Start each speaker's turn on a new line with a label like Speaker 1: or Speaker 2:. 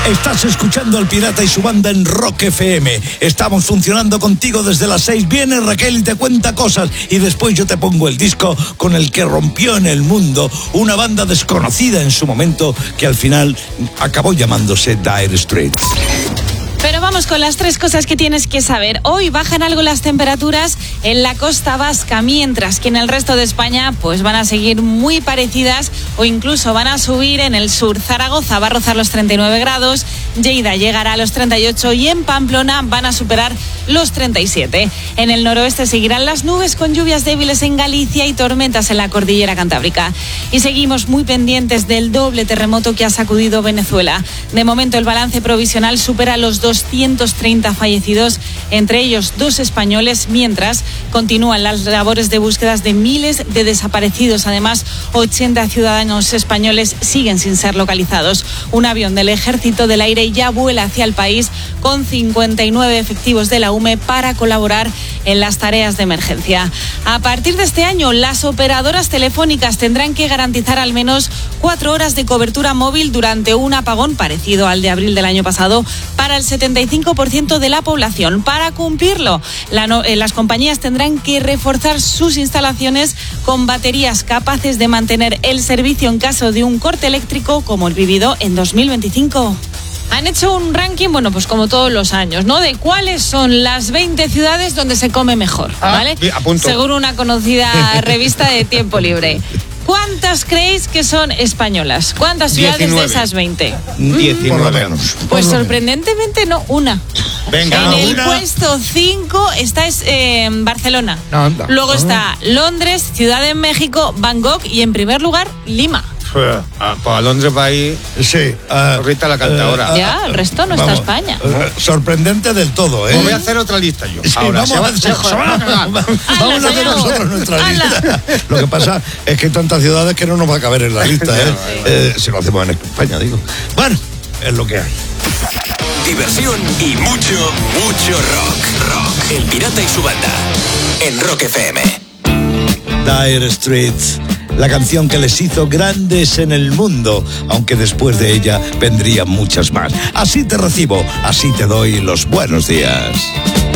Speaker 1: Estás escuchando al Pirata y su banda en Rock FM. Estamos funcionando contigo desde las 6. Viene Raquel y te cuenta cosas. Y después yo te pongo el disco con el que rompió en el mundo una banda desconocida en su momento que al final acabó llamándose Dire Straits.
Speaker 2: Pero vamos con las 3 cosas que tienes que saber. Hoy bajan algo las temperaturas en la costa vasca, mientras que en el resto de España pues van a seguir muy parecidas o incluso van a subir en el sur. Zaragoza va a rozar los 39 grados, Lleida llegará a los 38 y en Pamplona van a superar los 37. En el noroeste seguirán las nubes con lluvias débiles en Galicia y tormentas en la cordillera cantábrica. Y seguimos muy pendientes del doble terremoto que ha sacudido Venezuela. De momento el balance provisional supera los 230 fallecidos, entre ellos 2 españoles, mientras continúan las labores de búsquedas de miles de desaparecidos. Además, 80 ciudadanos españoles siguen sin ser localizados. Un avión del Ejército del Aire ya vuela hacia el país con 59 efectivos de la UME para colaborar en las tareas de emergencia. A partir de este año, las operadoras telefónicas tendrán que garantizar al menos 4 horas de cobertura móvil durante un apagón parecido al de abril del año pasado para el 75% de la población. Para cumplirlo, las compañías tendrán que reforzar sus instalaciones con baterías capaces de mantener el servicio en caso de un corte eléctrico como el vivido en 2025. Han hecho un ranking, bueno, pues como todos los años, ¿no? De cuáles son las 20 ciudades donde se come mejor, ¿vale?
Speaker 3: Apunto.
Speaker 2: Según una conocida revista de tiempo libre. ¿Cuántas creéis que son españolas? ¿Cuántas ciudades
Speaker 3: 19.
Speaker 2: de esas 20?
Speaker 3: 19.
Speaker 1: Por lo menos.
Speaker 2: Pues sorprendentemente no, una.
Speaker 3: Venga,
Speaker 2: En el
Speaker 3: una.
Speaker 2: puesto 5 está Barcelona.
Speaker 1: Anda.
Speaker 2: Luego está Londres, Ciudad de México, Bangkok y en primer lugar Lima.
Speaker 3: Pues a Londres va ahí.
Speaker 1: Sí.
Speaker 3: Rita la cantadora.
Speaker 2: Ya, el resto no está España.
Speaker 1: Sorprendente del todo, ¿eh?
Speaker 3: Pues voy a hacer otra lista yo.
Speaker 1: Sí,
Speaker 3: Ahora,
Speaker 1: vamos a hacer
Speaker 2: Ala,
Speaker 1: nosotros nuestra
Speaker 2: ala.
Speaker 1: lista. Lo que pasa es que hay tantas ciudades que no nos va a caber en la lista, ¿eh? Si lo hacemos en España, digo. Bueno, es lo que hay.
Speaker 4: Diversión y mucho rock. El Pirata y su banda en Rock FM.
Speaker 1: Dire Straits, la canción que les hizo grandes en el mundo, aunque después de ella vendrían muchas más. Así te recibo, así te doy los buenos días.